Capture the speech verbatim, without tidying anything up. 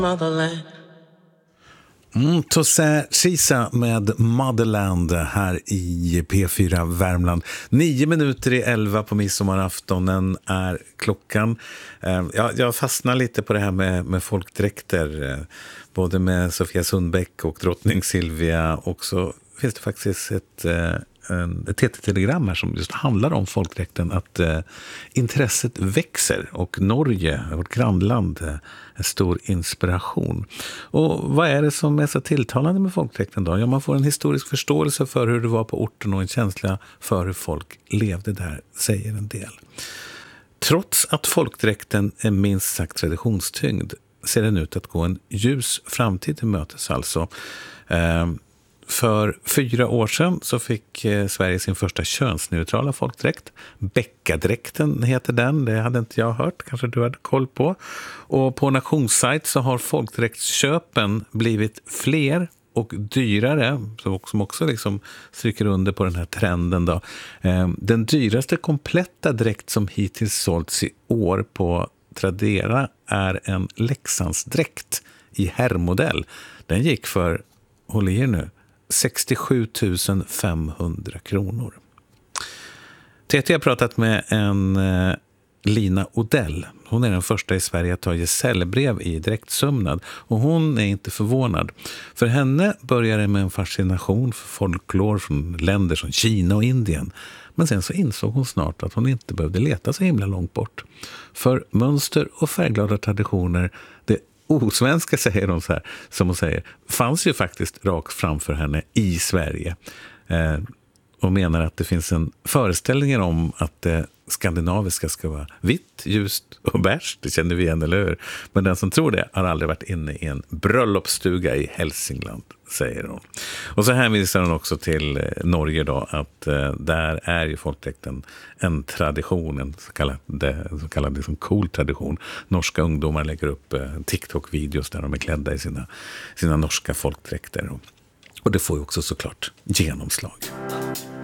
Mm, Tosse Kisa med Motherland här i P fyra Värmland. Nio minuter i elva på midsommaraftonen är klockan. Eh, jag, jag fastnar lite på det här med, med folkdräkter. Eh, både med Sofia Sundbäck och drottning Silvia. Och så finns det faktiskt ett... Eh, ett T T-telegram här som just handlar om folkdräkten, att eh, intresset växer och Norge, vårt grannland, eh, är stor inspiration. Och vad är det som är så tilltalande med folkdräkten då? Ja, man får en historisk förståelse för hur det var på orten och en känsla för hur folk levde där, säger en del. Trots att folkdräkten är minst sagt traditionstyngd ser den ut att gå en ljus framtid till mötes alltså. Eh, För fyra år sedan så fick eh, Sverige sin första könsneutrala folkdräkt. Bäckadräkten heter den, det hade inte jag hört, kanske du hade koll på. Och på nationssajt så har folkdräktsköpen blivit fler och dyrare, som också liksom stryker under på den här trenden då. Eh, den dyraste kompletta dräkt som hittills sålts i år på Tradera är en Leksandsdräkt i herrmodell. Den gick för, håll i er nu, sextiosju tusen femhundra kronor. T T har pratat med en eh, Lina Odell. Hon är den första i Sverige att ta gesällbrev i dräktsömnad. Och hon är inte förvånad. För henne började det med en fascination för folklor från länder som Kina och Indien. Men sen så insåg hon snart att hon inte behövde leta så himla långt bort. För mönster och färgglada traditioner, det osvenska, säger hon så här, som hon säger, fanns ju faktiskt rakt framför henne i Sverige. Eh, och menar att det finns en föreställning om att det skandinaviska ska vara vitt, ljust och bärs. Det känner vi igen, eller hur? Men den som tror det har aldrig varit inne i en bröllopsstuga i Hälsingland, säger hon. Och så hänvisar hon också till eh, Norge då, att eh, där är ju folkdräkten en tradition, en så kallad, så kallad liksom cool tradition. Norska ungdomar lägger upp eh, TikTok-videos där de är klädda i sina, sina norska folkdräkter. Och, och det får ju också såklart genomslag.